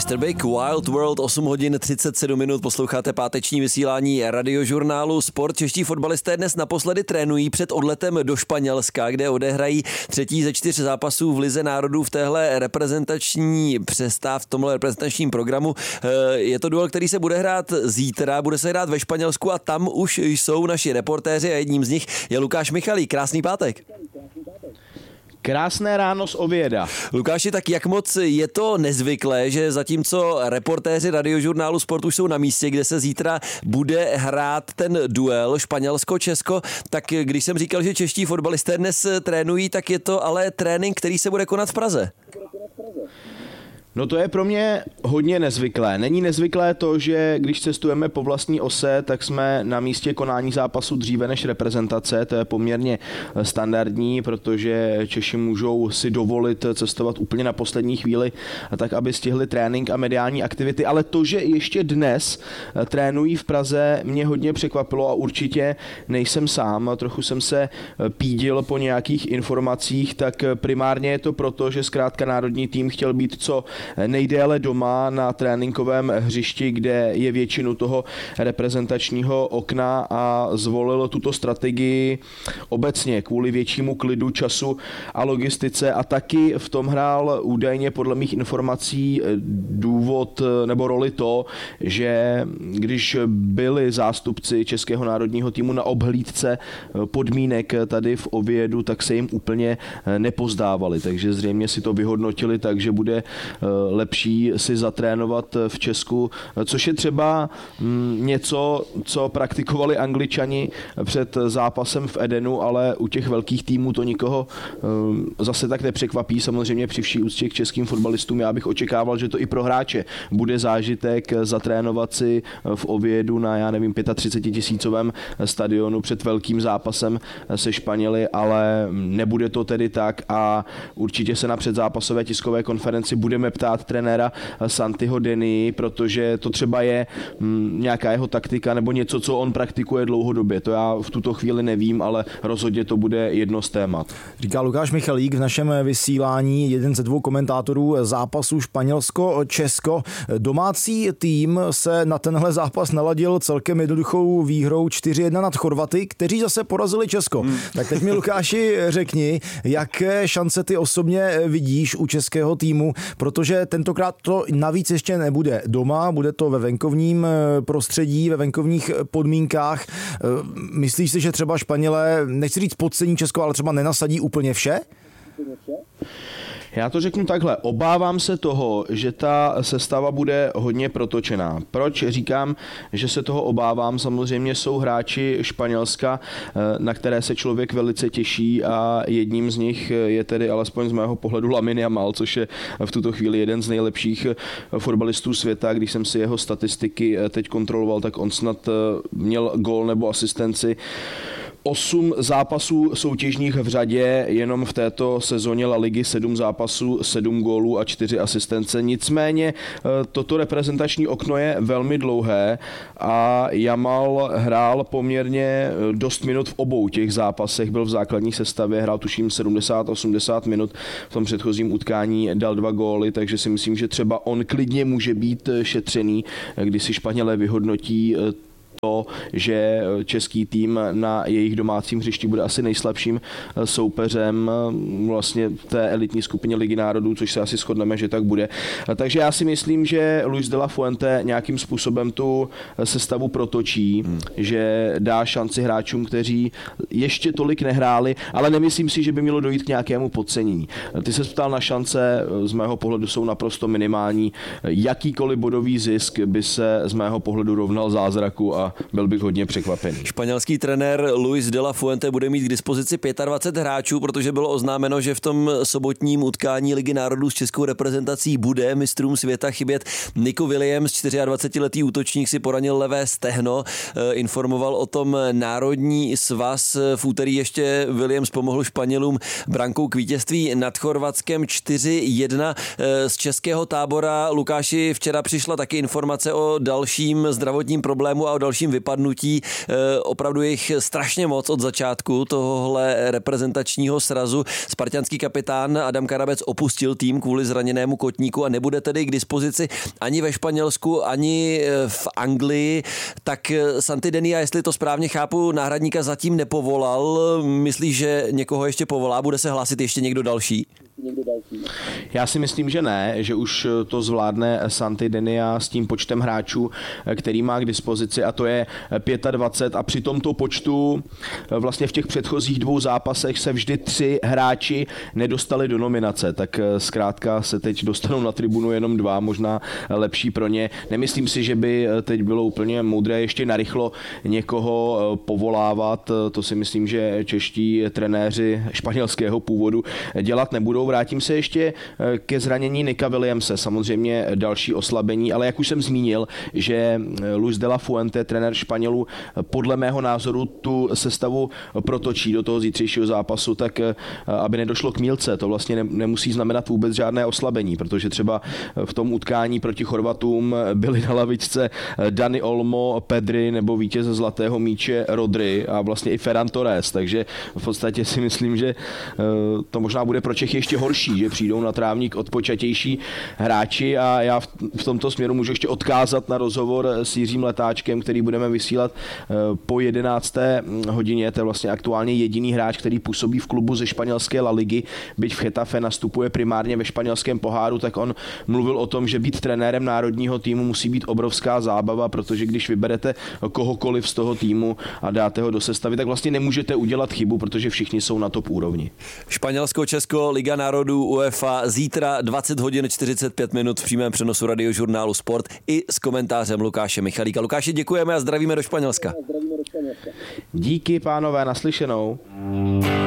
Mr. Big, Wild World, 8 hodin 37 minut, posloucháte páteční vysílání radiožurnálu Sport. Čeští fotbalisté dnes naposledy trénují před odletem do Španělska, kde odehrají 3. ze 4 zápasů v Lize národů v tomhle reprezentačním programu. Je to duel, který se bude hrát zítra, bude se hrát ve Španělsku a tam už jsou naši reportéři a jedním z nich je Lukáš Michalík. Krásný pátek. Krásné ráno z Ověda. Lukáši, tak jak moc je to nezvyklé, že zatímco reportéři radiožurnálu Sport už jsou na místě, kde se zítra bude hrát ten duel Španělsko-Česko, tak když jsem říkal, že čeští fotbalisté dnes trénují, tak je to ale trénink, který se bude konat v Praze. No to je pro mě hodně nezvyklé. Není nezvyklé to, že když cestujeme po vlastní ose, tak jsme na místě konání zápasu dříve než reprezentace. To je poměrně standardní, protože Češi můžou si dovolit cestovat úplně na poslední chvíli, tak aby stihli trénink a mediální aktivity. Ale to, že ještě dnes trénují v Praze, mě hodně překvapilo a určitě nejsem sám. Trochu jsem se pídil po nějakých informacích, tak primárně je to proto, že zkrátka národní tým chtěl být co nejdéle doma na tréninkovém hřišti, kde je většinu toho reprezentačního okna a zvolil tuto strategii obecně kvůli většímu klidu času a logistice a taky v tom hrál údajně podle mých informací důvod nebo roli to, že když byli zástupci českého národního týmu na obhlídce podmínek tady v Ovědu, tak se jim úplně nepozdávali, takže zřejmě si to vyhodnotili tak, že bude lepší si zatrénovat v Česku, což je třeba něco, co praktikovali Angličani před zápasem v Edenu, ale u těch velkých týmů to nikoho zase tak nepřekvapí. Samozřejmě při vší úctě k českým fotbalistům já bych očekával, že to i pro hráče bude zážitek zatrénovat si v Ovědu na, 35 000 stadionu před velkým zápasem se Španěli, ale nebude to tedy tak a určitě se na předzápasové tiskové konferenci budeme ptát trenéra Santiho Denny, protože to třeba je nějaká jeho taktika nebo něco, co on praktikuje dlouhodobě. To já v tuto chvíli nevím, ale rozhodně to bude jedno z témat. Říká Lukáš Michalík v našem vysílání, jeden ze 2 komentátorů zápasu Španělsko-Česko. Domácí tým se na tenhle zápas naladil celkem jednoduchou výhrou 4-1 nad Chorvaty, kteří zase porazili Česko. Tak teď mi, Lukáši, řekni, jaké šance ty osobně vidíš u českého týmu, protože tentokrát to navíc ještě nebude doma, bude to ve venkovním prostředí, ve venkovních podmínkách. Myslíš si, že třeba Španělé, nechci říct podcení Česko, ale třeba nenasadí úplně vše? Já to řeknu takhle, obávám se toho, že ta sestava bude hodně protočená. Proč říkám, že se toho obávám? Samozřejmě jsou hráči Španělska, na které se člověk velice těší a jedním z nich je tedy alespoň z mého pohledu Lamine Yamal, což je v tuto chvíli jeden z nejlepších fotbalistů světa. Když jsem si jeho statistiky teď kontroloval, tak on snad měl gól nebo asistenci 8 zápasů soutěžních v řadě, jenom v této sezóně La Ligy 7 zápasů, 7 gólů a 4 asistence. Nicméně toto reprezentační okno je velmi dlouhé a Yamal hrál poměrně dost minut v obou těch zápasech, byl v základní sestavě, hrál tuším 70-80 minut, v tom předchozím utkání dal 2 góly, takže si myslím, že třeba on klidně může být šetřený, když si Španělé vyhodnotí to, že český tým na jejich domácím hřišti bude asi nejslabším soupeřem vlastně té elitní skupině Ligy národů, což se asi shodneme, že tak bude. Takže já si myslím, že Luis de la Fuente nějakým způsobem tu sestavu protočí, že dá šanci hráčům, kteří ještě tolik nehráli, ale nemyslím si, že by mělo dojít k nějakému podcenění. Ty se ptal na šance, z mého pohledu jsou naprosto minimální. Jakýkoliv bodový zisk by se z mého pohledu rovnal zázraku a byl bych hodně překvapený. Španělský trenér Luis de la Fuente bude mít k dispozici 25 hráčů, protože bylo oznámeno, že v tom sobotním utkání Ligy národů s českou reprezentací bude mistrům světa chybět Nico Williams, 24letý útočník si poranil levé stehno, informoval o tom Národní svaz. V úterý ještě Williams pomohl Španělům brankou k vítězství nad Chorvatskem 4-1 z českého tábora. Lukáši, včera přišla taky informace o dalším zdravotním problému a o další dalším vypadnutí. Opravdu jich strašně moc od začátku tohohle reprezentačního srazu. Spartanský kapitán Adam Karabec opustil tým kvůli zraněnému kotníku a nebude tedy k dispozici ani ve Španělsku, ani v Anglii. Tak Santi Denia, jestli to správně chápu, náhradníka zatím nepovolal. Myslíš, že někoho ještě povolá? Bude se hlásit ještě někdo další? Já si myslím, že ne, že už to zvládne Santi Denia s tím počtem hráčů, který má k dispozici, a to je 25, a při tomto počtu vlastně v těch předchozích 2 zápasech se vždy 3 hráči nedostali do nominace, tak zkrátka se teď dostanou na tribunu jenom 2, možná lepší pro ně. Nemyslím si, že by teď bylo úplně moudré ještě narychlo někoho povolávat, to si myslím, že čeští trenéři španělského původu dělat nebudou. Vrátím se ještě ke zranění Nika Williamse, samozřejmě další oslabení, ale jak už jsem zmínil, že Luis de la Fuente, trenér Španělů, podle mého názoru tu sestavu protočí do toho zítřejšího zápasu, tak aby nedošlo k mýlce, to vlastně nemusí znamenat vůbec žádné oslabení, protože třeba v tom utkání proti Chorvatům byli na lavičce Dani Olmo, Pedri nebo vítěz zlatého míče Rodri a vlastně i Ferran Torres, takže v podstatě si myslím, že to možná bude pro Čechy ještě horší, že přijdou na trávník odpočatější hráči, a já v tomto směru můžu ještě odkázat na rozhovor s Jiřím Letáčkem, který budeme vysílat po 11. hodině. To je vlastně aktuálně jediný hráč, který působí v klubu ze španělské La Ligy, byť v Getafe nastupuje primárně ve španělském poháru, tak on mluvil o tom, že být trenérem národního týmu musí být obrovská zábava, protože když vyberete kohokoliv z toho týmu a dáte ho do sestavy, tak vlastně nemůžete udělat chybu, protože všichni jsou na top úrovni. Španělsko, Česko, Liga národů, UEFA, zítra 20 hodin 45 minut v přímém přenosu Radiožurnálu Sport i s komentářem Lukáše Michalíka. Lukáši, děkujeme a zdravíme do Španělska. Díky, pánové, naslyšenou.